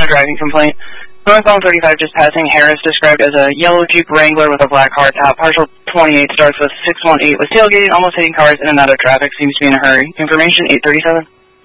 a driving complaint. Northbound 35 just passing Harris, described as a yellow Jeep Wrangler with a black hardtop. Partial 28 starts with 618, was tailgating, almost hitting cars in and out of traffic. Seems to be in a hurry. Information 837.